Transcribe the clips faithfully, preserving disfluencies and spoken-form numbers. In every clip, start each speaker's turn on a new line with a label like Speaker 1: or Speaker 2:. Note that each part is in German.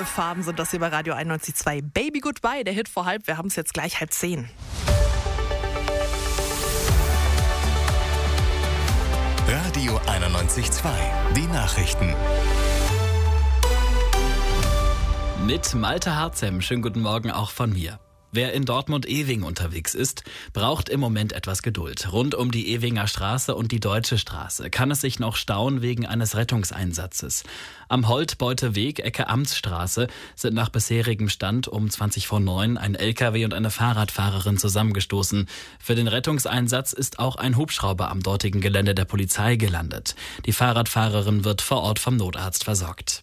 Speaker 1: Farben sind das hier bei Radio einundneunzig Komma zwei. Baby Goodbye, der Hit vor halb. Wir haben es jetzt gleich halb zehn.
Speaker 2: Radio einundneunzig Komma zwei. Die Nachrichten.
Speaker 3: Mit Malte Harzem. Schönen guten Morgen auch von mir. Wer in Dortmund-Ewing unterwegs ist, braucht im Moment etwas Geduld. Rund um die Ewinger Straße und die Deutsche Straße kann es sich noch stauen wegen eines Rettungseinsatzes. Am Holtbeuteweg, Ecke Amtsstraße, sind nach bisherigem Stand um zwanzig vor neun ein L K W und eine Fahrradfahrerin zusammengestoßen. Für den Rettungseinsatz ist auch ein Hubschrauber am dortigen Gelände der Polizei gelandet. Die Fahrradfahrerin wird vor Ort vom Notarzt versorgt.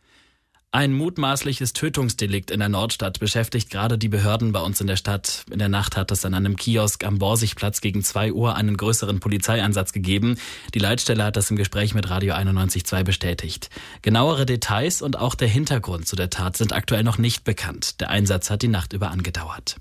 Speaker 3: Ein mutmaßliches Tötungsdelikt in der Nordstadt beschäftigt gerade die Behörden bei uns in der Stadt. In der Nacht hat es an einem Kiosk am Borsigplatz gegen zwei Uhr einen größeren Polizeieinsatz gegeben. Die Leitstelle hat das im Gespräch mit Radio einundneunzig Komma zwei bestätigt. Genauere Details und auch der Hintergrund zu der Tat sind aktuell noch nicht bekannt. Der Einsatz hat die Nacht über angedauert.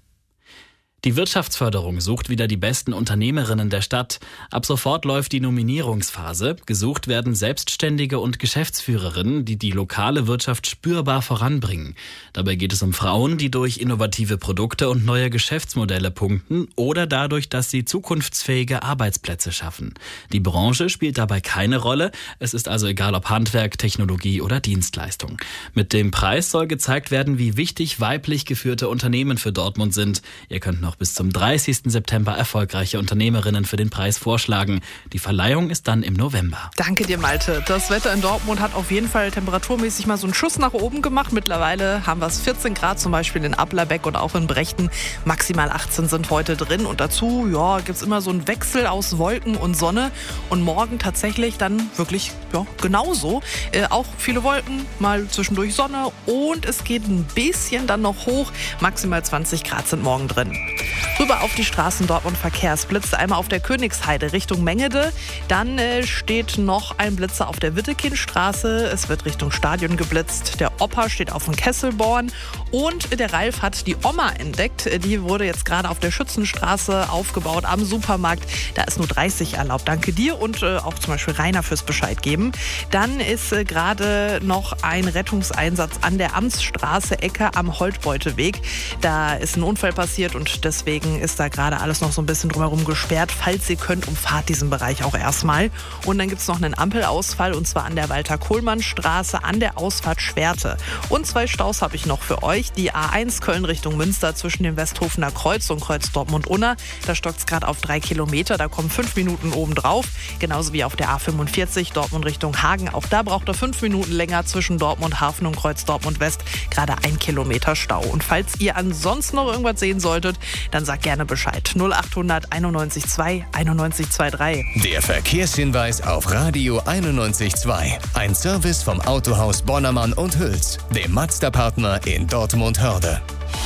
Speaker 3: Die Wirtschaftsförderung sucht wieder die besten Unternehmerinnen der Stadt. Ab sofort läuft die Nominierungsphase. Gesucht werden Selbstständige und Geschäftsführerinnen, die die lokale Wirtschaft spürbar voranbringen. Dabei geht es um Frauen, die durch innovative Produkte und neue Geschäftsmodelle punkten oder dadurch, dass sie zukunftsfähige Arbeitsplätze schaffen. Die Branche spielt dabei keine Rolle. Es ist also egal, ob Handwerk, Technologie oder Dienstleistung. Mit dem Preis soll gezeigt werden, wie wichtig weiblich geführte Unternehmen für Dortmund sind. Ihr könnt noch bis zum dreißigsten September erfolgreiche Unternehmerinnen für den Preis vorschlagen. Die Verleihung ist dann im November.
Speaker 1: Danke dir, Malte. Das Wetter in Dortmund hat auf jeden Fall temperaturmäßig mal so einen Schuss nach oben gemacht. Mittlerweile haben wir es vierzehn Grad, zum Beispiel in Applerbeck und auch in Brechten. Maximal achtzehn sind heute drin. Und dazu ja, gibt es immer so einen Wechsel aus Wolken und Sonne. Und morgen tatsächlich dann wirklich ja, genauso. Äh, auch viele Wolken, mal zwischendurch Sonne. Und es geht ein bisschen dann noch hoch. Maximal zwanzig Grad sind morgen drin. Rüber auf die Straßen Dortmund Verkehrsblitz. Einmal auf der Königsheide Richtung Mengede. Dann äh, steht noch ein Blitzer auf der Wittekindstraße. Es wird Richtung Stadion geblitzt. Der Opa steht auf dem Kesselborn. Und der Ralf hat die Oma entdeckt. Die wurde jetzt gerade auf der Schützenstraße aufgebaut am Supermarkt. Da ist nur dreißig erlaubt. Danke dir und äh, auch zum Beispiel Rainer fürs Bescheid geben. Dann ist äh, gerade noch ein Rettungseinsatz an der Amtsstraße Ecke am Holtbeuteweg. Da ist ein Unfall passiert und deswegen ist da gerade alles noch so ein bisschen drumherum gesperrt. Falls ihr könnt, umfahrt diesen Bereich auch erstmal. Und dann gibt es noch einen Ampelausfall und zwar an der Walter-Kohlmann-Straße an der Ausfahrt Schwerte. Und zwei Staus habe ich noch für euch. Die A eins Köln Richtung Münster zwischen dem Westhofener Kreuz und Kreuz Dortmund-Unna. Da stockt es gerade auf drei Kilometer. Da kommen fünf Minuten oben drauf. Genauso wie auf der A fünfundvierzig Dortmund Richtung Hagen. Auch da braucht er fünf Minuten länger zwischen Dortmund Hafen und Kreuz Dortmund West. Gerade ein Kilometer Stau. Und falls ihr ansonsten noch irgendwas sehen solltet, dann sagt gerne Bescheid. null achthundert einundneunzig Komma zwei einundneunzig Komma drei.
Speaker 2: Der Verkehrshinweis auf Radio einundneunzig Komma zwei. Ein Service vom Autohaus Bonnermann und Hüls, dem Mazda-Partner in Dortmund-Hörde.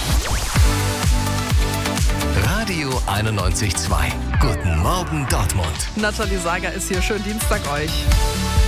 Speaker 2: Radio einundneunzig Komma zwei. Guten Morgen Dortmund.
Speaker 1: Nathalie Sager ist hier. Schönen Dienstag euch.